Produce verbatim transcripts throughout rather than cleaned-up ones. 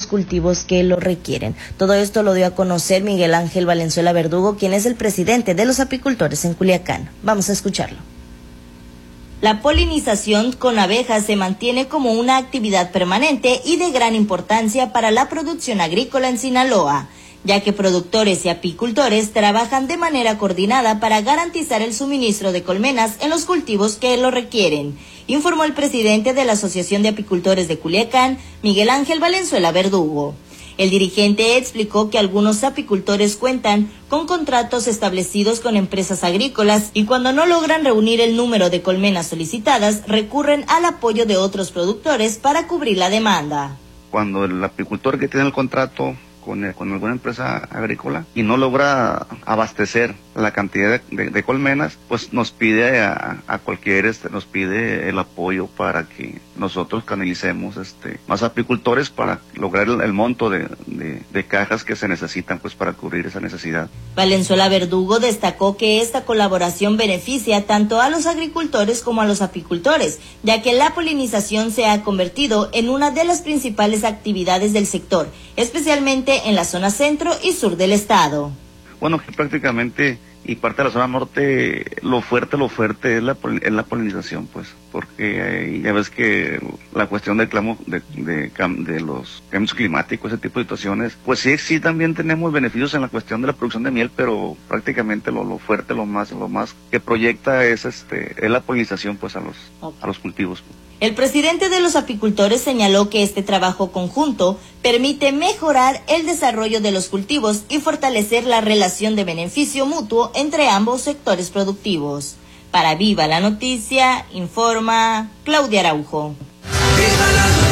cultivos que lo requieren. Todo esto lo dio a conocer Miguel Ángel Valenzuela Verdugo, quien es el presidente de los apicultores en Culiacán. Vamos a escucharlo. La polinización con abejas se mantiene como una actividad permanente y de gran importancia para la producción agrícola en Sinaloa, ya que productores y apicultores trabajan de manera coordinada para garantizar el suministro de colmenas en los cultivos que lo requieren, informó el presidente de la Asociación de Apicultores de Culiacán, Miguel Ángel Valenzuela Verdugo. El dirigente explicó que algunos apicultores cuentan con contratos establecidos con empresas agrícolas y cuando no logran reunir el número de colmenas solicitadas, recurren al apoyo de otros productores para cubrir la demanda. Cuando el apicultor que tiene el contrato con, el, con alguna empresa agrícola y no logra abastecer la cantidad de, de, de colmenas, pues nos pide a, a cualquier, este, nos pide el apoyo para que nosotros canalicemos este, más apicultores para lograr el, el monto de, de, de cajas que se necesitan pues para cubrir esa necesidad. Valenzuela Verdugo destacó que esta colaboración beneficia tanto a los agricultores como a los apicultores, ya que la polinización se ha convertido en una de las principales actividades del sector, especialmente en la zona centro y sur del estado. Bueno, que prácticamente y parte de la zona norte, lo fuerte, lo fuerte es la, es la polinización, pues, porque eh, ya ves que la cuestión del clamo, de, de, de los cambios climáticos, ese tipo de situaciones, pues sí, sí también tenemos beneficios en la cuestión de la producción de miel, pero prácticamente lo, lo fuerte, lo más, lo más que proyecta es este, es la polinización, pues, a los, okay. a los cultivos. El presidente de los apicultores señaló que este trabajo conjunto permite mejorar el desarrollo de los cultivos y fortalecer la relación de beneficio mutuo entre ambos sectores productivos. Para Viva la Noticia, informa Claudia Araujo. ¡Viva la noticia!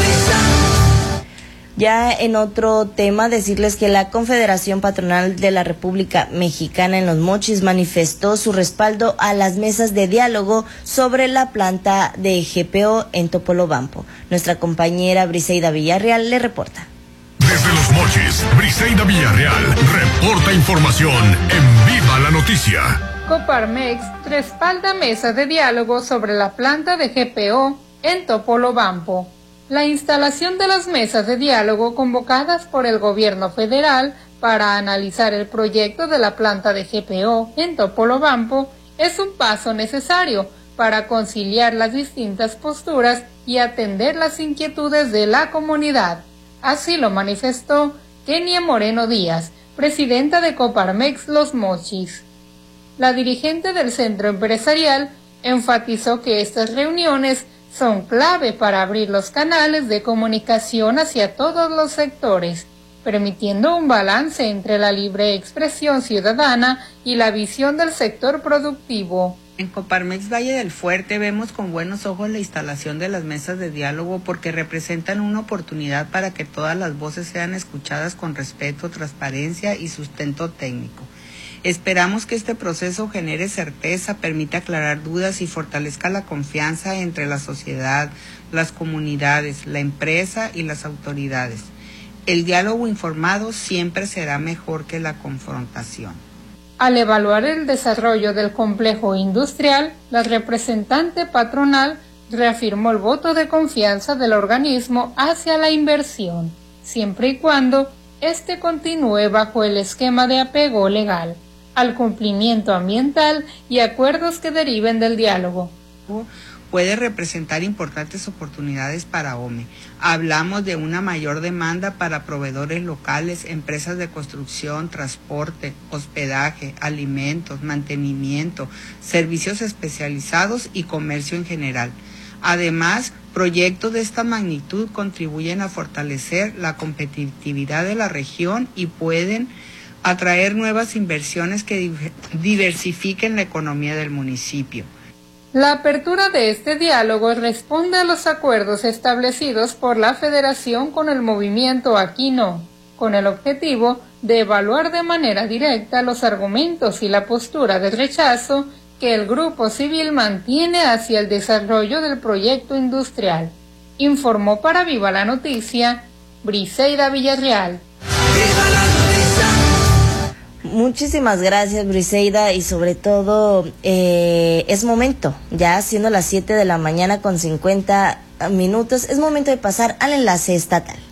Ya en otro tema, decirles que la Confederación Patronal de la República Mexicana en Los Mochis manifestó su respaldo a las mesas de diálogo sobre la planta de G P O en Topolobampo. Nuestra compañera Briseida Villarreal le reporta. Desde Los Mochis, Briseida Villarreal reporta información en Viva la Noticia. Coparmex respalda mesa de diálogo sobre la planta de G P O en Topolobampo. La instalación de las mesas de diálogo convocadas por el gobierno federal para analizar el proyecto de la planta de G P O en Topolobampo es un paso necesario para conciliar las distintas posturas y atender las inquietudes de la comunidad. Así lo manifestó Kenia Moreno Díaz, presidenta de Coparmex Los Mochis. La dirigente del centro empresarial enfatizó que estas reuniones son clave para abrir los canales de comunicación hacia todos los sectores, permitiendo un balance entre la libre expresión ciudadana y la visión del sector productivo. En Coparmex Valle del Fuerte vemos con buenos ojos la instalación de las mesas de diálogo porque representan una oportunidad para que todas las voces sean escuchadas con respeto, transparencia y sustento técnico. Esperamos que este proceso genere certeza, permita aclarar dudas y fortalezca la confianza entre la sociedad, las comunidades, la empresa y las autoridades. El diálogo informado siempre será mejor que la confrontación. Al evaluar el desarrollo del complejo industrial, la representante patronal reafirmó el voto de confianza del organismo hacia la inversión, siempre y cuando éste continúe bajo el esquema de apego legal al cumplimiento ambiental y acuerdos que deriven del diálogo. Puede representar importantes oportunidades para O M E. Hablamos de una mayor demanda para proveedores locales, empresas de construcción, transporte, hospedaje, alimentos, mantenimiento, servicios especializados y comercio en general. Además, proyectos de esta magnitud contribuyen a fortalecer la competitividad de la región y pueden atraer nuevas inversiones que diversifiquen la economía del municipio. La apertura de este diálogo responde a los acuerdos establecidos por la Federación con el movimiento Aquí No, con el objetivo de evaluar de manera directa los argumentos y la postura de rechazo que el Grupo Civil mantiene hacia el desarrollo del proyecto industrial. Informó para Viva la Noticia, Briseida Villarreal. ¡Viva la Noticia! Muchísimas gracias, Briseida, y sobre todo eh, es momento, ya siendo las siete de la mañana con cincuenta minutos, es momento de pasar al enlace estatal.